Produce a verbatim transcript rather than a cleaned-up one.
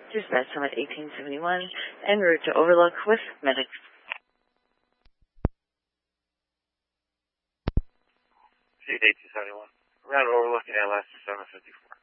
Dispatch Summit eighteen seventy-one, en route to Overlook with medics. Seat eighteen seventy-one. Around Overlook, A L S seven fifty-four.